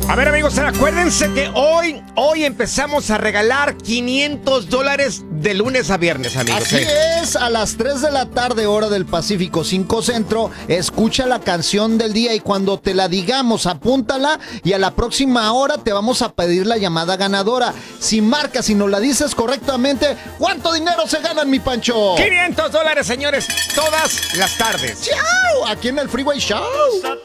A ver, amigos, acuérdense que hoy empezamos a regalar $500 de lunes a viernes, amigos. Así es, a las 3 de la tarde, hora del Pacífico, 5 Centro, escucha la canción del día y cuando te la digamos, apúntala y a la próxima hora te vamos a pedir la llamada ganadora. Si marcas y nos la dices correctamente, ¿cuánto dinero se ganan, mi Pancho? $500, señores, todas las tardes. ¡Chao! Aquí en el Freeway Show.